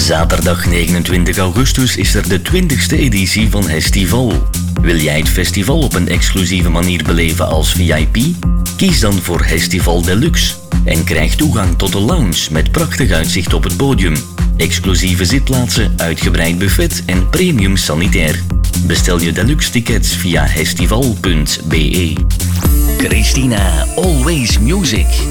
Zaterdag 29 augustus is er de 20e editie van Hestival. Wil jij het festival op een exclusieve manier beleven als VIP? Kies dan voor Hestival Deluxe en krijg toegang tot de lounge met prachtig uitzicht op het podium, exclusieve zitplaatsen, uitgebreid buffet en premium sanitair. Bestel je deluxe tickets via hestival.be. Christina Always Music.